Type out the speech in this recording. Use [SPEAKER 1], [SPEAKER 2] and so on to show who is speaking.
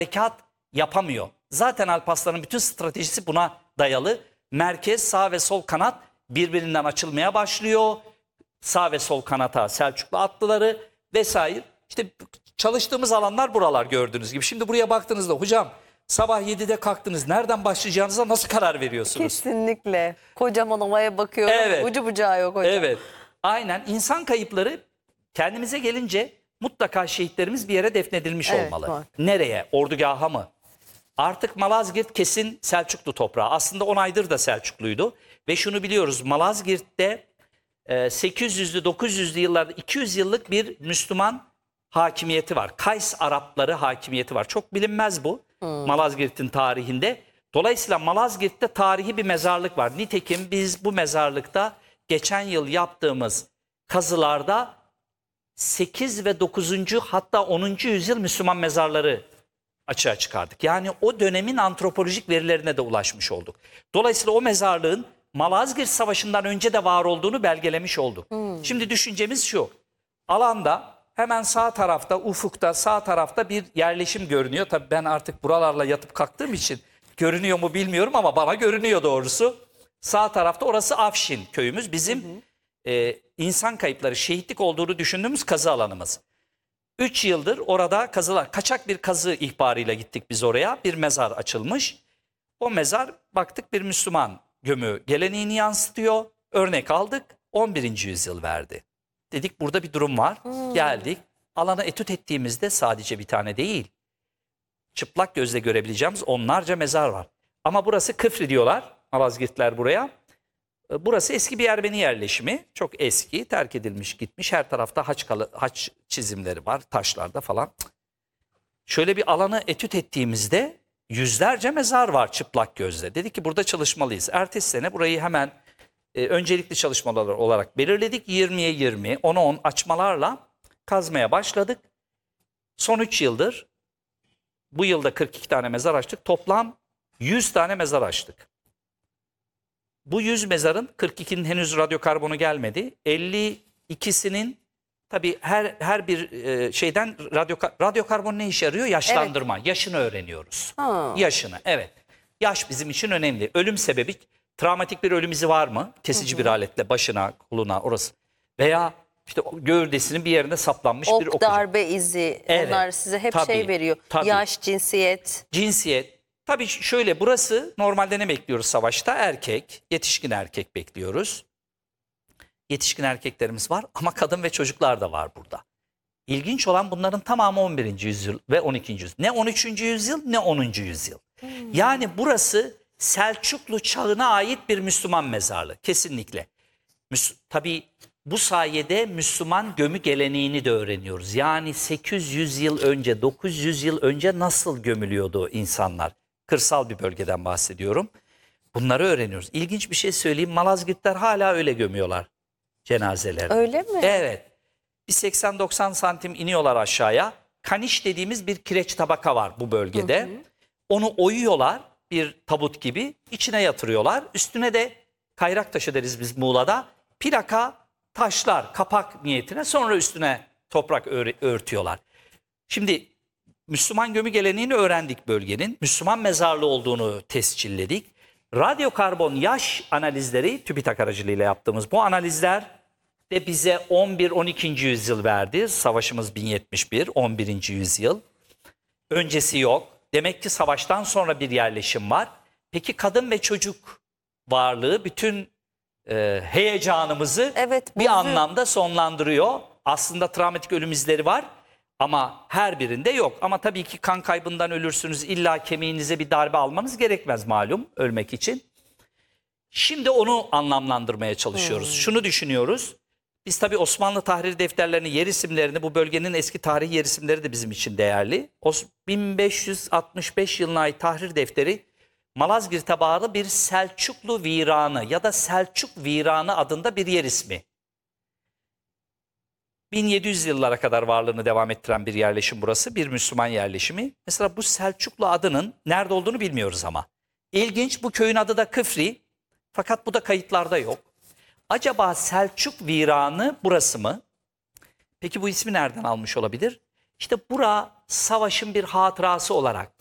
[SPEAKER 1] harekat yapamıyor. Zaten Alparslan'ın bütün stratejisi buna dayalı. Merkez, sağ ve sol kanat birbirinden açılmaya başlıyor. Sağ ve sol kanata Selçuklu atlıları vesaire. İşte çalıştığımız alanlar buralar gördüğünüz gibi. Şimdi buraya baktığınızda hocam sabah 7'de kalktınız. Nereden başlayacağınıza nasıl karar veriyorsunuz?
[SPEAKER 2] Kesinlikle. Kocaman ovaya bakıyorum.
[SPEAKER 1] Evet.
[SPEAKER 2] Ucu bucağı yok hocam.
[SPEAKER 1] Evet. Aynen. İnsan kayıpları kendimize gelince mutlaka şehitlerimiz bir yere defnedilmiş
[SPEAKER 2] Evet,
[SPEAKER 1] olmalı.
[SPEAKER 2] var.
[SPEAKER 1] Nereye? Ordugaha mı? Artık Malazgirt kesin Selçuklu toprağı. Aslında 10 aydır da Selçukluydu. Ve şunu biliyoruz. Malazgirt'te 800'lü 900'lü yıllarda 200 yıllık bir Müslüman hakimiyeti var. Kays Arapları hakimiyeti var. Çok bilinmez bu Malazgirt'in tarihinde. Dolayısıyla Malazgirt'te tarihi bir mezarlık var. Nitekim biz bu mezarlıkta geçen yıl yaptığımız kazılarda 8 ve 9. hatta 10. yüzyıl Müslüman mezarları açığa çıkardık. Yani o dönemin antropolojik verilerine de ulaşmış olduk. Dolayısıyla o mezarlığın Malazgirt Savaşı'ndan önce de var olduğunu belgelemiş olduk. Şimdi düşüncemiz şu. Alanda hemen sağ tarafta, ufukta, sağ tarafta bir yerleşim görünüyor. Tabii ben artık buralarla yatıp kalktığım için görünüyor mu bilmiyorum ama bana görünüyor doğrusu. Sağ tarafta orası Afşin köyümüz. Bizim insan kayıpları, şehitlik olduğunu düşündüğümüz kazı alanımız. 3 yıldır orada kazılar, kaçak bir kazı ihbarıyla gittik biz oraya. Bir mezar açılmış. O mezar baktık bir Müslüman gömü geleneğini yansıtıyor. Örnek aldık, 11. yüzyıl verdi. Dedik burada bir durum var. Geldik, alana etüt ettiğimizde sadece bir tane değil. Çıplak gözle görebileceğimiz onlarca mezar var. Ama burası Kıfri diyorlar, Malazgirtler buraya. Burası eski bir Ermeni yerleşimi. Çok eski, terk edilmiş gitmiş. Her tarafta haç çizimleri var, taşlarda falan. Şöyle bir alanı etüt ettiğimizde yüzlerce mezar var çıplak gözle. Dedik ki burada çalışmalıyız. Ertesi sene burayı hemen öncelikli çalışmalar olarak belirledik. 20'ye 20, 10'a 10 açmalarla kazmaya başladık. Son 3 yıldır, bu yılda 42 tane mezar açtık. Toplam 100 tane mezar açtık. Bu 100 mezarın 42'nin henüz radyokarbonu gelmedi. 52'sinin tabii her bir şeyden radyokarbon ne işe yarıyor? Yaşlandırma. Evet. Yaşını öğreniyoruz. Yaşını, evet. Yaş bizim için önemli. Ölüm sebebi, travmatik bir ölüm izi var mı? Kesici bir aletle başına, koluna, orası. Veya işte gövdesinin bir yerine saplanmış bir
[SPEAKER 2] ok, darbe izi.
[SPEAKER 1] Evet,
[SPEAKER 2] Onlar size hep
[SPEAKER 1] tabii,
[SPEAKER 2] şey veriyor.
[SPEAKER 1] tabii.
[SPEAKER 2] Yaş, cinsiyet.
[SPEAKER 1] Cinsiyet. Tabii şöyle, burası normalde ne bekliyoruz savaşta? Erkek, yetişkin erkek bekliyoruz. Yetişkin erkeklerimiz var ama kadın ve çocuklar da var burada. İlginç olan bunların tamamı 11. yüzyıl ve 12. yüzyıl. Ne 13. yüzyıl ne 10. yüzyıl. Yani burası Selçuklu çağına ait bir Müslüman mezarlığı kesinlikle. Tabii bu sayede Müslüman gömü geleneğini de öğreniyoruz. Yani 800 yıl önce, 900 yıl önce nasıl gömülüyordu insanlar? Kırsal bir bölgeden bahsediyorum. Bunları öğreniyoruz. İlginç bir şey söyleyeyim. Malazgirtler hala öyle gömüyorlar cenazelerini.
[SPEAKER 2] Öyle mi?
[SPEAKER 1] Evet. Bir 80-90 santim iniyorlar aşağıya. Kaniş dediğimiz bir kireç tabaka var bu bölgede. Onu oyuyorlar bir tabut gibi. İçine yatırıyorlar. Üstüne de kayrak taşı deriz biz Muğla'da. Plaka taşlar kapak niyetine, sonra üstüne toprak örtüyorlar. Şimdi Müslüman gömü geleneğini öğrendik bölgenin. Müslüman mezarlığı olduğunu tescilledik. Radyokarbon yaş analizleri TÜBİTAK aracılığıyla yaptığımız bu analizler de bize 11-12. yüzyıl verdi. Savaşımız 1071, 11. yüzyıl. Öncesi yok. Demek ki savaştan sonra bir yerleşim var. Peki kadın ve çocuk varlığı bütün heyecanımızı bir anlamda sonlandırıyor. Aslında travmatik ölüm izleri var ama her birinde yok. Ama tabii ki kan kaybından ölürsünüz. İlla kemiğinize bir darbe almanız gerekmez malum ölmek için. Şimdi onu anlamlandırmaya çalışıyoruz. Şunu düşünüyoruz. Biz tabii Osmanlı tahrir defterlerini, yer isimlerini, bu bölgenin eski tarihi yer isimleri de bizim için değerli. 1565 yılına ait tahrir defteri Malazgirt'e bağlı bir Selçuklu Viranı ya da Selçuk Viranı adında bir yer ismi. 1700 yıllara kadar varlığını devam ettiren bir yerleşim burası. Bir Müslüman yerleşimi. Mesela bu Selçuklu adının nerede olduğunu bilmiyoruz ama. İlginç, bu köyün adı da Kıfri. Fakat bu da kayıtlarda yok. Acaba Selçuk Viranı burası mı? Peki bu ismi nereden almış olabilir? İşte bura savaşın bir hatırası olarak